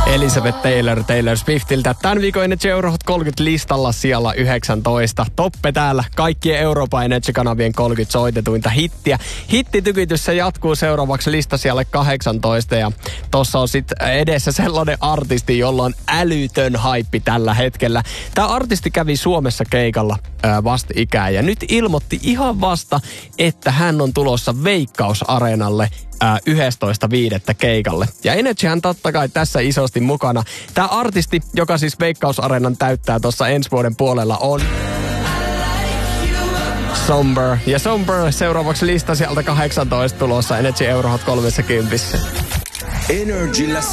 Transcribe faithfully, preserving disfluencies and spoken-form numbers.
Elizabeth Taylor, Taylor Swiftiltä. Tämän viikon Energy Euro Hot kolmekymmentä listalla siellä yhdeksäntoista. Toppe täällä kaikkien Euroopan Energy-kanavien kolmekymmentä soitetuinta hittiä. Hittitykitys se jatkuu seuraavaksi lista siellä kahdeksantoista. Ja tossa on sitten edessä sellainen artisti, jolla on älytön haippi tällä hetkellä. Tämä artisti kävi Suomessa keikalla ää, vastikään ja nyt ilmoitti ihan vasta, että hän on tulossa Veikkaus-areenalle yhdestoista viidettä keikalle. Ja Energyhän totta kai tässä isosti mukana. Tämä artisti, joka siis Veikkaus-areenan täyttää tuossa ensi vuoden puolella, on Somber. Ja Somber seuraavaksi lista sieltä kahdeksantoista tulossa Energy Euro Hot kolmekymmentä. Energyllä